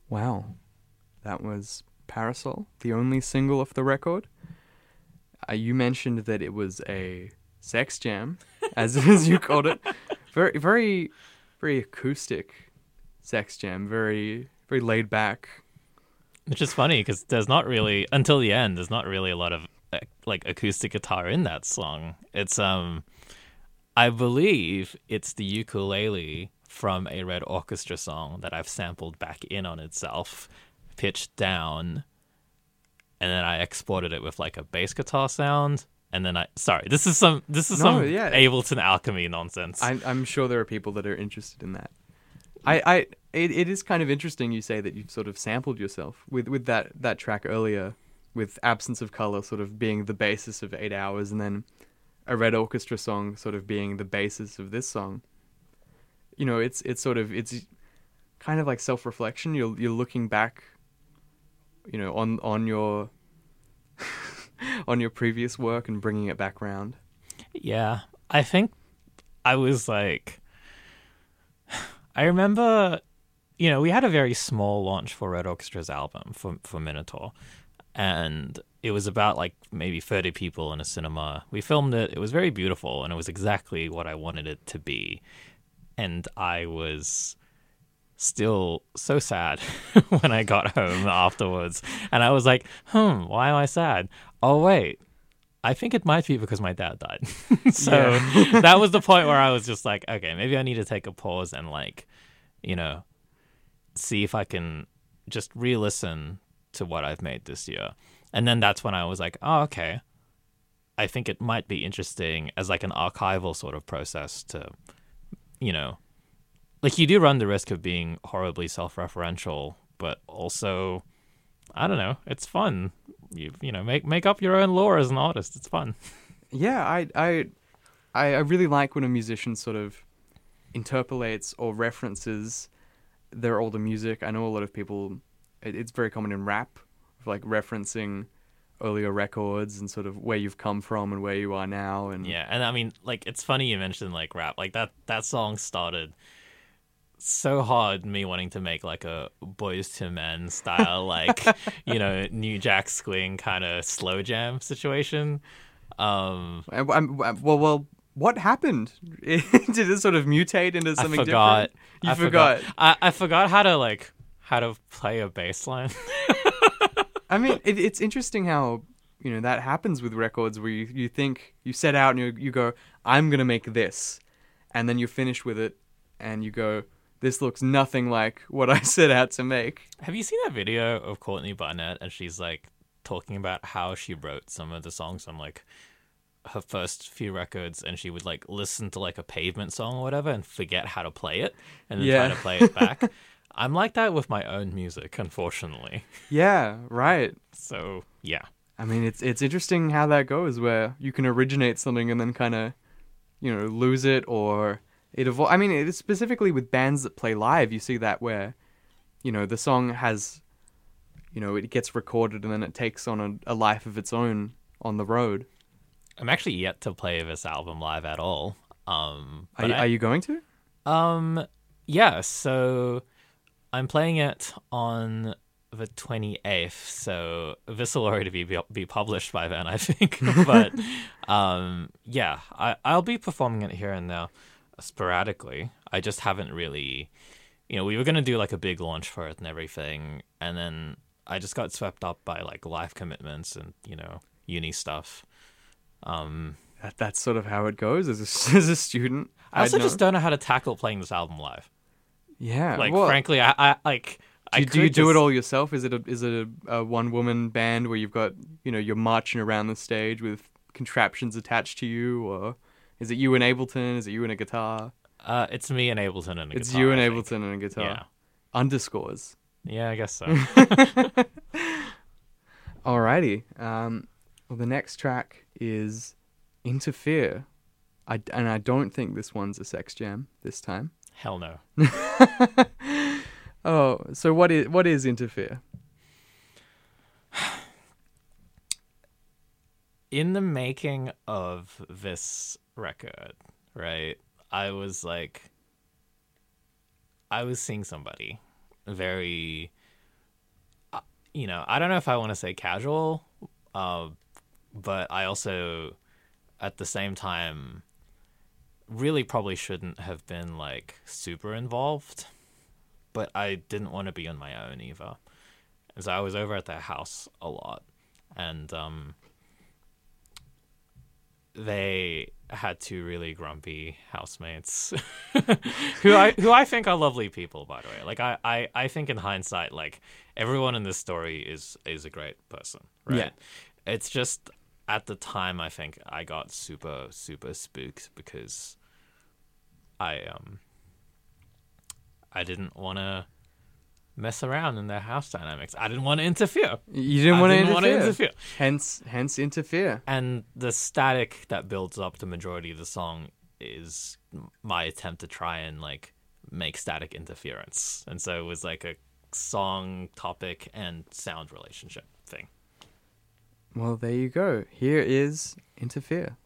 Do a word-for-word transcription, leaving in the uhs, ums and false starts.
Wow. That was Parasol, the only single off the record. Uh, you mentioned that it was a sex jam, as as you called it. Very, very, very acoustic sex jam. Very, very laid back. Which is funny because there's not really, until the end, there's not really a lot of uh, like acoustic guitar in that song. It's um, I believe it's the ukulele from a Red Orchestra song that I've sampled back in on itself, pitched down, and then I exported it with like a bass guitar sound. And then I, sorry, this is some this is No, some yeah. Ableton Alchemy nonsense. I, I'm sure there are people that are interested in that. I, I it, it is kind of interesting you say that you've sort of sampled yourself with, with that, that track earlier, with Absence of Colour sort of being the basis of Eight Hours, and then a Red Orchestra song sort of being the basis of this song. You know, it's it's sort of it's kind of like self-reflection. You're you're looking back, you know, on on your on your previous work and bringing it back round. Yeah, I think I was like, I remember, you know, we had a very small launch for Red Orchestra's album for for Minotaur, and it was about like maybe thirty people in a cinema. We filmed it. It was very beautiful, and it was exactly what I wanted it to be. And I was still so sad when I got home afterwards. And I was like, hmm, why am I sad? Oh, wait, I think it might be because my dad died. So Yeah. that was the point where I was just like, okay, maybe I need to take a pause and like, you know, see if I can just re-listen to what I've made this year. And then that's when I was like, oh, okay, I think it might be interesting as like an archival sort of process to, you know, like you do run the risk of being horribly self-referential, but also, I don't know, it's fun. You you know, make make up your own lore as an artist. It's fun. Yeah, I I I I really like when a musician sort of interpolates or references their older music. I know a lot of people, it, it's very common in rap, like referencing earlier records and sort of where you've come from and where you are now. And Yeah, and I mean, like, it's funny you mentioned like rap. Like that that song started so hard me wanting to make like a Boys to Men style, like, you know, New Jack Swing kind of slow jam situation. Um, I'm, I'm, well, well, what happened? Did it sort of mutate into I something forgot. different? You I forgot. forgot. I, I forgot how to like how to play a bass line. I mean, it, it's interesting how, you know, that happens with records where you, you think, you set out and you, you go, I'm going to make this. And then you finish with it and you go, this looks nothing like what I set out to make. Have you seen that video of Courtney Barnett and she's like talking about how she wrote some of the songs on like her first few records, and she would like listen to like a Pavement song or whatever and forget how to play it and then Yeah. try to play it back. I'm like that with my own music, unfortunately. Yeah, right. So yeah. I mean, it's it's interesting how that goes, where you can originate something and then kind of, you know, lose it, or it evol- I mean, it is specifically with bands that play live. You see that where, you know, the song has, you know, it gets recorded and then it takes on a, a life of its own on the road. I'm actually yet to play this album live at all. Um, Are but you, I- are you going to? Um, yeah, so I'm playing it on the twenty-eighth, so this will already be be published by then, I think. But um, yeah, I, I'll be performing it here and there sporadically. I just haven't really, you know, we were going to do like a big launch for it and everything, and then I just got swept up by like life commitments and, you know, uni stuff. Um, That, that's sort of how it goes as a, as a student. I also I'd just know. don't know how to tackle playing this album live. Yeah. Like, well, frankly, I, I like. do, I you- do you could do it just- all yourself? Is it a is it a, a one woman band where you've got, you know, you're marching around the stage with contraptions attached to you, or is it you and Ableton? Is it you and a guitar? Uh, it's me and Ableton and a It's guitar. you and I think. Ableton and a guitar. Yeah, Underscores. yeah, I guess so. Alrighty. Um, well, the next track is Interfere. I, and I don't think this one's a sex jam this time. Hell no. Oh, so what is what is Interfere? In the making of this record, right, I was like, I was seeing somebody very you know, I don't know if I want to say casual, uh, but I also, at the same time, really probably shouldn't have been like super involved, but I didn't want to be on my own either. And so I was over at their house a lot, and um, they had two really grumpy housemates who I who I think are lovely people, by the way. Like I, I, I think in hindsight, like everyone in this story is is a great person, right? Yeah. It's just at the time I think I got super super spooked because I um I didn't want to mess around in their house dynamics. I didn't want to interfere. You didn't I want to didn't interfere. want to interfere. Hence, hence interfere. And the static that builds up the majority of the song is my attempt to try and like make static interference. And so it was like a song topic and sound relationship thing. Well, there you go. Here is interfere.